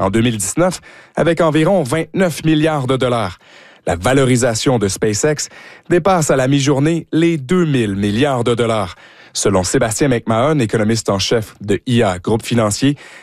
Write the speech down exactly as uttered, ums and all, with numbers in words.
en deux mille dix-neuf avec environ vingt-neuf milliards de dollars. La valorisation de SpaceX dépasse à la mi-journée les deux mille milliards de dollars. Selon Sébastien McMahon, économiste en chef de I A Groupe Financier,